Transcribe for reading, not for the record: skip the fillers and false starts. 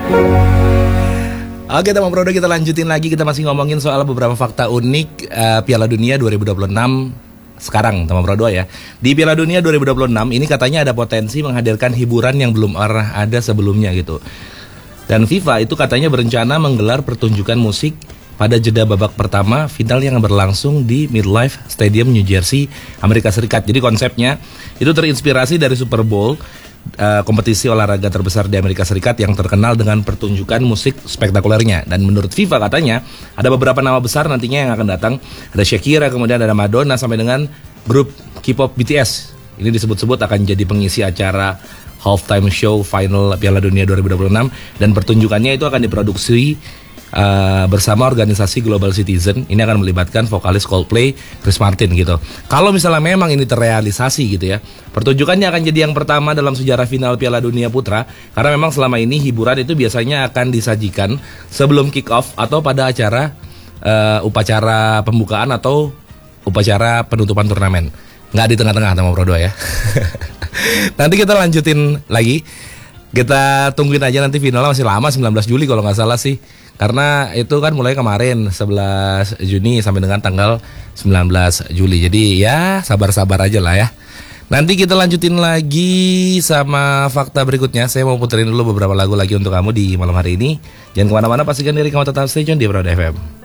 Oke teman Prodo, kita lanjutin lagi. Kita masih ngomongin soal beberapa fakta unik Piala Dunia 2026 sekarang teman Prodo ya. Di Piala Dunia 2026 ini katanya ada potensi menghadirkan hiburan yang belum pernah ada sebelumnya gitu. Dan FIFA itu katanya berencana menggelar pertunjukan musik pada jeda babak pertama final yang berlangsung di MetLife Stadium, New Jersey, Amerika Serikat. Jadi konsepnya itu terinspirasi dari Super Bowl, kompetisi olahraga terbesar di Amerika Serikat yang terkenal dengan pertunjukan musik spektakulernya. Dan menurut FIFA katanya ada beberapa nama besar nantinya yang akan datang. Ada Shakira, kemudian ada Madonna, sampai dengan grup K-pop BTS. Ini disebut-sebut akan jadi pengisi acara halftime show final Piala Dunia 2026. Dan pertunjukannya itu akan diproduksi bersama organisasi Global Citizen. Ini akan melibatkan vokalis Coldplay, Chris Martin gitu. Kalau misalnya memang ini terrealisasi gitu ya, pertunjukannya akan jadi yang pertama dalam sejarah final Piala Dunia Putra. Karena memang selama ini hiburan itu biasanya akan disajikan sebelum kick off atau pada acara upacara pembukaan atau upacara penutupan turnamen. Nggak di tengah-tengah sama Pro 2 ya. Nanti kita lanjutin lagi. Kita tungguin aja, nanti finalnya masih lama, 19 Juli kalau nggak salah sih. Karena itu kan mulai kemarin 11 Juni sampai dengan tanggal 19 Juli. Jadi ya sabar-sabar aja lah ya. Nanti kita lanjutin lagi sama fakta berikutnya. Saya mau puterin dulu beberapa lagu lagi untuk kamu di malam hari ini. Jangan kemana-mana, pastikan diri kamu tetap stay tune di Prodo FM.